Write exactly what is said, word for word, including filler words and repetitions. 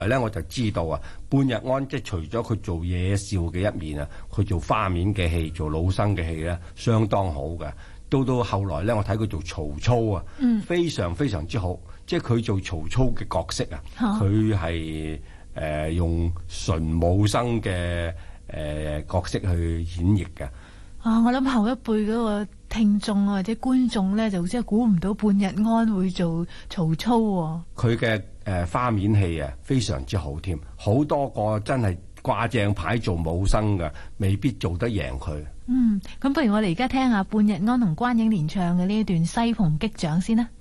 咧我就知道啊，半日安即係除咗佢做野笑嘅一面啊，佢做花面嘅戲、做老生嘅戲咧，相當好嘅。到到後來咧，我睇佢做曹操啊，嗯、非常非常之好。即係佢做曹操嘅角色啊，佢係誒用純武生嘅誒、呃、角色去演繹嘅。 啊！我諗後一輩嗰個聽眾或者觀眾咧，就真係估唔到半日安會做曹操喎。佢嘅誒花面戲啊，非常之好添，好多個真係掛正牌做武生嘅，未必做得贏佢。 嗯，咁不如我哋而家聽下半日安同關影蓮唱嘅呢一段《西篷擊掌》先啦。